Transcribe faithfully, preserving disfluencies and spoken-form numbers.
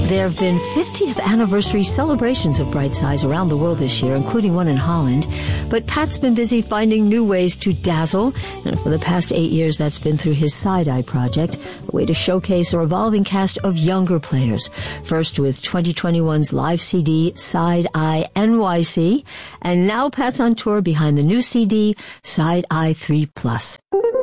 There have been fiftieth anniversary celebrations of Bright Size around the world this year, including one in Holland. But Pat's been busy finding new ways to dazzle, and for the past eight years that's been through his Side Eye project, a way to showcase a revolving cast of younger players. First with twenty twenty-one's live C D, Side Eye N Y C, and now Pat's on tour behind the new C D, Side Eye three plus.